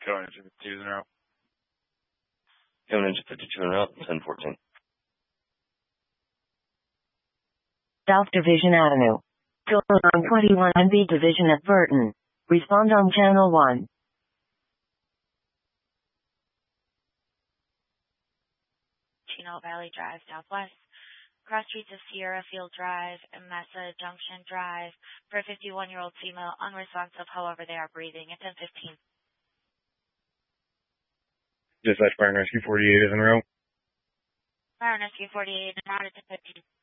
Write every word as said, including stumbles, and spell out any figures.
Going into fifty-two in a row. Going into fifty-two in a row, ten fourteen. South Division Avenue. Going on twenty-one N B Division at Burton. Respond on channel one. Chino Valley Drive, Southwest. Cross streets of Sierra Field Drive and Mesa Junction Drive for a fifty-one-year-old female unresponsive, however they are breathing. At ten fifteen. Dispatch Fire and Rescue forty-eight is in a row. Fire and Rescue forty-eight, not at ten fifteen.